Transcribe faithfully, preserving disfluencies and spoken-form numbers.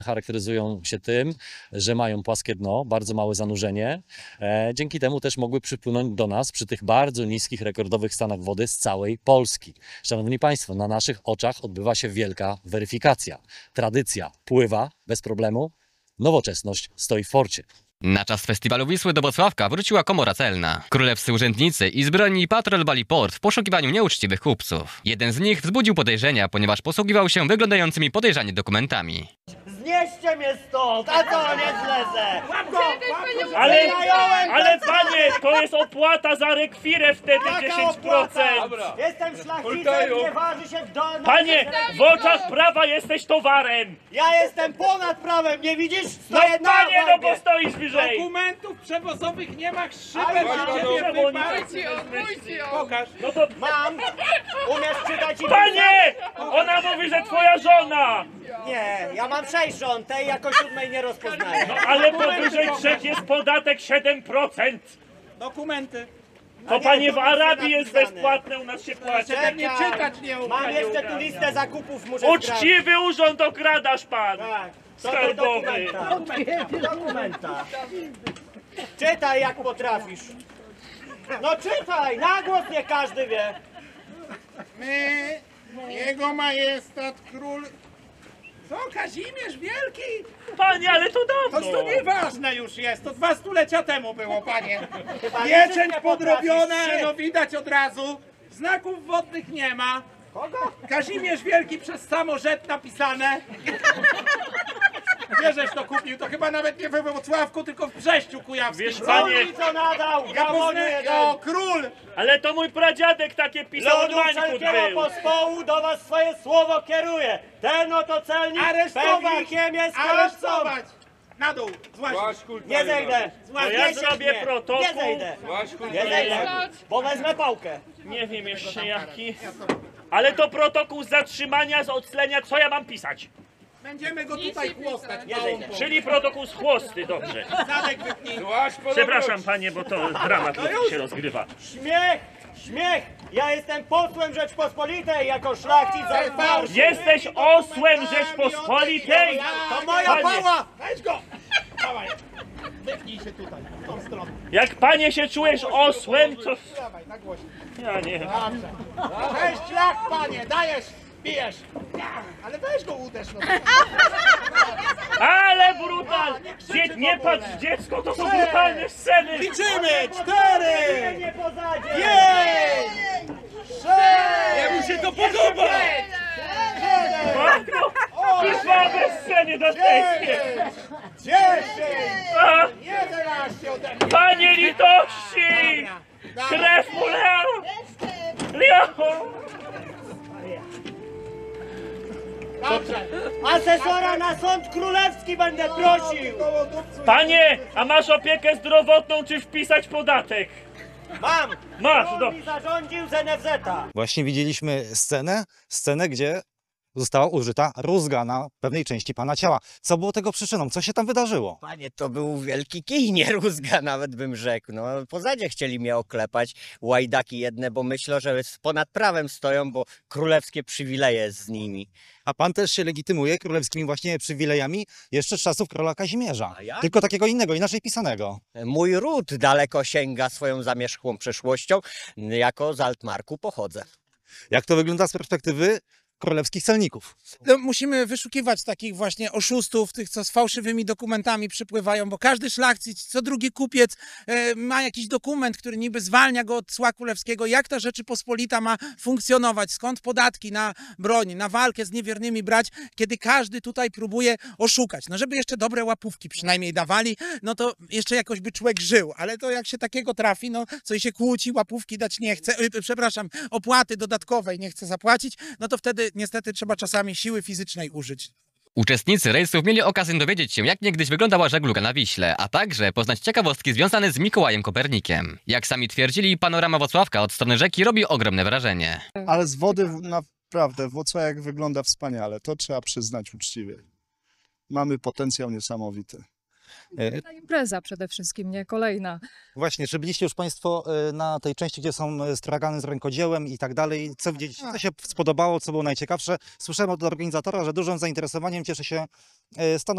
Charakteryzują się tym, że mają płaskie dno, bardzo małe zanurzenie. E, dzięki temu też mogły przypłynąć do nas przy tych bardzo niskich, rekordowych stanach wody z całej Polski. Szanowni Państwo, na naszych oczach odbywa się wielka weryfikacja. Tradycja pływa bez problemu, nowoczesność stoi w forcie. Na czas festiwalu Wisły do Włocławka wróciła komora celna. Królewscy urzędnicy i zbrojni patrolowali port w poszukiwaniu nieuczciwych kupców. Jeden z nich wzbudził podejrzenia, ponieważ posługiwał się wyglądającymi podejrzanie dokumentami. Znieście mnie stąd, a co, nie zlezę! Ale, ale panie, to jest opłata za rekwirę wtedy dziesięć procent. Jestem szlachcicem, nie waży się w dolnym... Panie, w oczach prawa jesteś towarem. Ja jestem ponad prawem, nie widzisz? No Stoję na panie, no wagę. bo stoisz wyżej. Dokumentów przewozowych nie ma, Ale szybę mam. ciebie wypadł. Pokaż. No to Mam! Umiesz czytać i panie, ona mówi, że twoja żona. Nie, ja mam sześć żon, tej jako siódmej nie rozpoznaję. No ale powyżej trzech jest podatek siedem procent. Dokumenty. To nie, panie to w nic Arabii nie jest napisane. bezpłatne, u nas się płaci. Czekaj, nie czytać nie umiem. Mam jeszcze tu listę zakupów, muszę Uczciwy urząd okradasz pan. Tak. To do Skarbowy. dokumenta. Dokumenta. Czytaj jak potrafisz. No czytaj, na głos nie każdy wie. My, jego majestat król... Co, Kazimierz Wielki? Panie, ale to To, dawno. to nieważne już jest, to dwa stulecia temu było, panie. Chyba Pieczęć nie podrobiona, potrafisz. no widać od razu. Znaków wodnych nie ma. Kogo? Kazimierz Wielki przez samorzet napisane. Gdzie żeś to kupił? To chyba nawet nie we Wrocławku, tylko w Brześciu Kujawskim. Wiesz, panie, Król mi co nadał, Ja gamoniu poznę, jeden. o, król! ale to mój pradziadek takie pisał, od Ludu Mańkut wszelkiego był. pospołu do was swoje słowo kieruje. Ten oto celnik Aresztować! pewnikiem jest krawcą. Aresztować! Na dół, złaź. Nie zejdę. No ja Nie zrobię siedź mnie. protokół. Nie zejdę. Nie zejdę, bo wezmę pałkę. Nie wiem jeszcze jaki. Ale to protokół zatrzymania, z oclenia, co ja mam pisać? Będziemy go tutaj chłostać. Nie małą zejdę. połowę. Czyli protokół z chłosty, dobrze. Zadek wypnij. Przepraszam panie, bo to dramat się rozgrywa. Śmiech! Śmiech! Ja jestem posłem Rzeczpospolitej jako szlachcic z Warszawy. Jesteś osłem Rzeczpospolitej? To moja Panie. pała! Weź go! Dawaj. Wypnij się tutaj, w tą stronę. Jak panie się czujesz osłem, to... Dawaj, na głośno. Ja nie. Sześć lat, panie, dajesz, bijesz. Ale weź go uderz, no. Ale brutal! Dzie nie patrz dziecko, to są brutalne sceny! Liczymy! Cztery! Nie pozadzie! Pięć! Sześć! Jemu się to podoba! Matko! Krwawe sceny dantejskie! Dziesięć! A, Jedenaście ode mnie! panie litości! Krew mu lał! Lio! Dobrze! Asesora na sąd królewski będę prosił! Panie, a masz opiekę zdrowotną, czy wpisać podatek? Mam! Masz, Król do... mi zarządził z N F Z-a. Właśnie widzieliśmy scenę, scenę, gdzie została użyta rózga na pewnej części pana ciała. Co było tego przyczyną? Co się tam wydarzyło? Panie, to był wielki kij, nie rózga nawet bym rzekł. No, pozadzie chcieli mnie oklepać, łajdaki jedne, bo myślą, że ponad prawem stoją, bo królewskie przywileje z nimi. A pan też się legitymuje królewskimi właśnie przywilejami jeszcze z czasów króla Kazimierza. A jak? Tylko takiego innego, inaczej pisanego. Mój ród daleko sięga swoją zamierzchłą przeszłością, jako z Altmarku pochodzę. Jak to wygląda z perspektywy królewskich celników? No, musimy wyszukiwać takich właśnie oszustów, tych, co z fałszywymi dokumentami przypływają, bo każdy szlachcic, co drugi kupiec e, ma jakiś dokument, który niby zwalnia go od cła królewskiego. Jak ta Rzeczypospolita ma funkcjonować? Skąd podatki na broń, na walkę z niewiernymi brać, kiedy każdy tutaj próbuje oszukać? No, żeby jeszcze dobre łapówki przynajmniej dawali, no to jeszcze jakoś by człowiek żył, ale to jak się takiego trafi, no co i się kłóci, łapówki dać nie chce, e, przepraszam, opłaty dodatkowej nie chce zapłacić, no to wtedy niestety trzeba czasami siły fizycznej użyć. Uczestnicy rejsów mieli okazję dowiedzieć się, jak niegdyś wyglądała żegluga na Wiśle, a także poznać ciekawostki związane z Mikołajem Kopernikiem. Jak sami twierdzili, panorama Włocławka od strony rzeki robi ogromne wrażenie. Ale z wody naprawdę Włocławek wygląda wspaniale, to trzeba przyznać uczciwie. Mamy potencjał niesamowity. E, Ta impreza przede wszystkim, nie? Kolejna. Właśnie, czy byliście już Państwo e, na tej części, gdzie są e, stragany z rękodziełem i tak dalej? Co widzieliście, co się spodobało, co było najciekawsze? Słyszałem od organizatora, że dużym zainteresowaniem cieszy się e, Stan